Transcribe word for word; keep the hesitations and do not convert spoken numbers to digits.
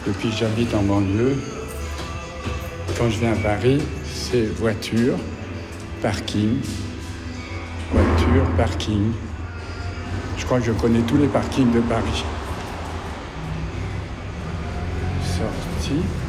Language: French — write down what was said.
depuis que j'habite en banlieue. Quand je viens à Paris, c'est voiture, parking, voiture, parking. Je crois que je connais tous les parkings de Paris. Sortie.